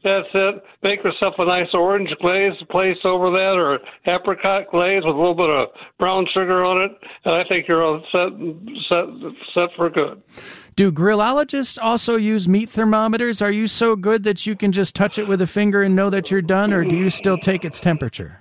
That's it. Make yourself a nice orange glaze place over that, or apricot glaze with a little bit of brown sugar on it, and I think you're all set for good. Do grillologists also use meat thermometers? Are you so good that you can just touch it with a finger and know that you're done, or do you still take its temperature?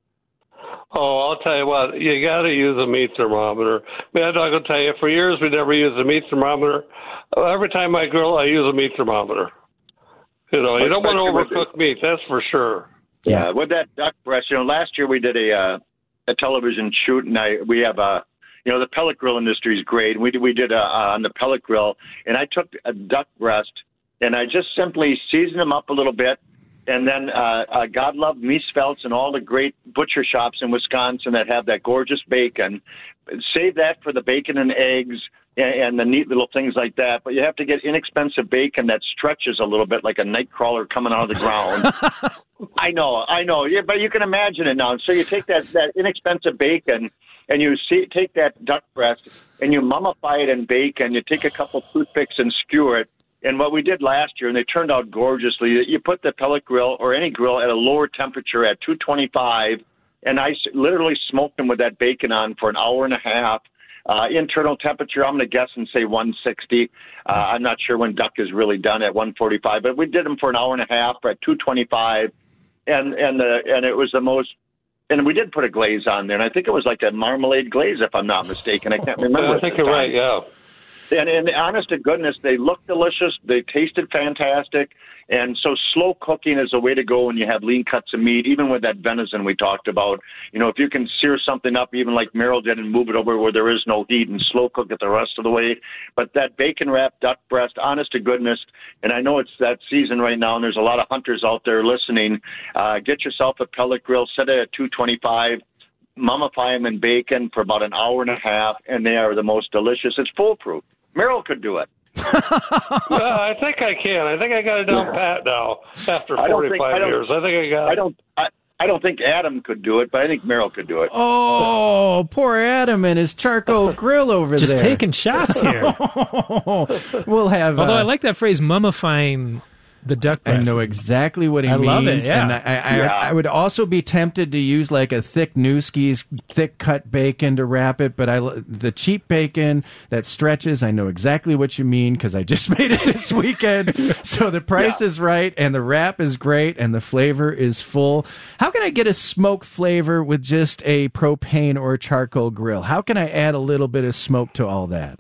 Oh, I'll tell you what, you got to use a meat thermometer. Mad Dog will tell you, for years we never used a meat thermometer. Every time I grill, I use a meat thermometer. You know, you don't want to overcook meat, that's for sure. Yeah, with that duck breast, last year we did a television shoot, and we have the pellet grill industry is great. We did on the pellet grill, and I took a duck breast, and I just simply seasoned them up a little bit, and then God love Miesfeld's and all the great butcher shops in Wisconsin that have that gorgeous bacon. Save that for the bacon and eggs and the neat little things like that. But you have to get inexpensive bacon that stretches a little bit like a night crawler coming out of the ground. I know. Yeah, but you can imagine it now. So you take that inexpensive bacon and you take that duck breast and you mummify it in bacon. You take a couple toothpicks and skewer it. And what we did last year, and they turned out gorgeously, you put the pellet grill or any grill at a lower temperature at 225, and I literally smoked them with that bacon on for an hour and a half. Internal temperature, I'm going to guess and say 160. I'm not sure when duck is really done at 145, but we did them for an hour and a half at 225, and it was the most. And we did put a glaze on there, and I think it was like a marmalade glaze, if I'm not mistaken. I can't remember. I think you're right. Yeah. And honest to goodness, they looked delicious. They tasted fantastic. And so slow cooking is the way to go when you have lean cuts of meat, even with that venison we talked about. If you can sear something up, even like Merrill did, and move it over where there is no heat and slow cook it the rest of the way. But that bacon-wrapped duck breast, honest to goodness, and I know it's that season right now, and there's a lot of hunters out there listening, get yourself a pellet grill, set it at 225, mummify them in bacon for about an hour and a half, and they are the most delicious. It's foolproof. Merrill could do it. I think I can. I think I got it down pat now after 45 years. I think I got it. I don't think Adam could do it, but I think Merrill could do it. Oh, poor Adam and his charcoal grill over Just there. Just taking shots here. We'll have. Although I like that phrase, mummifying the duck breast. I know exactly what he means. I love it, yeah. And I would also be tempted to use like a thick Newski's thick cut bacon to wrap it, but the cheap bacon that stretches, I know exactly what you mean because I just made it this weekend. So the price is right, and the wrap is great, and the flavor is full. How can I get a smoke flavor with just a propane or charcoal grill? How can I add a little bit of smoke to all that?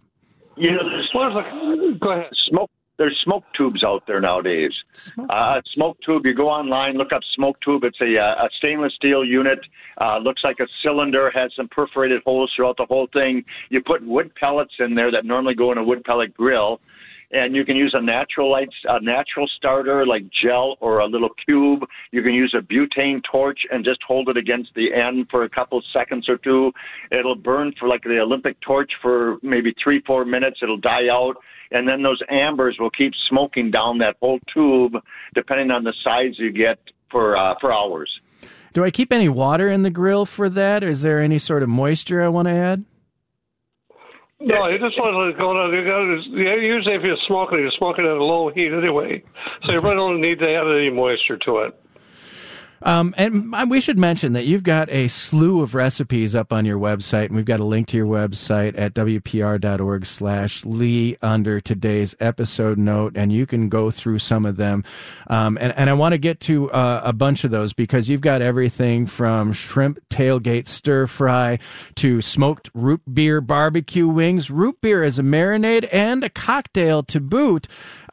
Go ahead. There's smoke tubes out there nowadays. Smoke tube, you go online, look up smoke tube. It's a stainless steel unit. Looks like a cylinder, has some perforated holes throughout the whole thing. You put wood pellets in there that normally go in a wood pellet grill. And you can use a natural starter like gel or a little cube. You can use a butane torch and just hold it against the end for a couple seconds or two. It'll burn for like the Olympic torch for maybe 3-4 minutes. It'll die out. And then those ambers will keep smoking down that whole tube, depending on the size you get, for hours. Do I keep any water in the grill for that? Is there any sort of moisture I want to add? No, you just want to go down. Usually, if you're smoking at a low heat anyway, so you really don't need to add any moisture to it. And we should mention that you've got a slew of recipes up on your website, and we've got a link to your website at wpr.org/Lee under today's episode note, and you can go through some of them. And I want to get to a bunch of those because you've got everything from shrimp tailgate stir fry to smoked root beer barbecue wings, root beer as a marinade, and a cocktail to boot.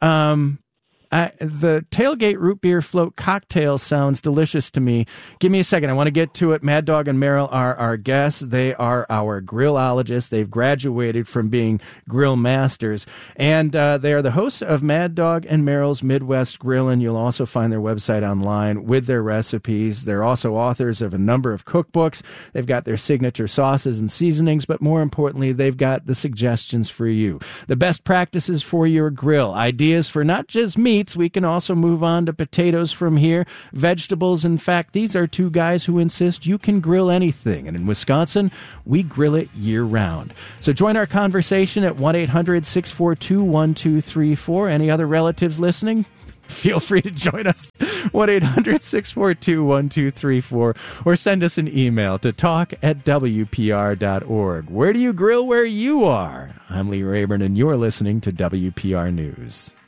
The tailgate root beer float cocktail sounds delicious to me. Give me a second. I want to get to it. Mad Dog and Merrill are our guests. They are our grillologists. They've graduated from being grill masters. And they are the hosts of Mad Dog and Merrill's Midwest Grillin'. You'll also find their website online with their recipes. They're also authors of a number of cookbooks. They've got their signature sauces and seasonings, but more importantly, they've got the suggestions for you. The best practices for your grill. Ideas for not just meat. We can also move on to potatoes from here, vegetables. In fact, these are two guys who insist you can grill anything. And in Wisconsin, we grill it year-round. So join our conversation at 1-800-642-1234. Any other relatives listening? feel free to join us. 1-800-642-1234 or send us an email to talk@wpr.org. Where do you grill where you are? I'm Lee Rayburn, and you're listening to WPR News.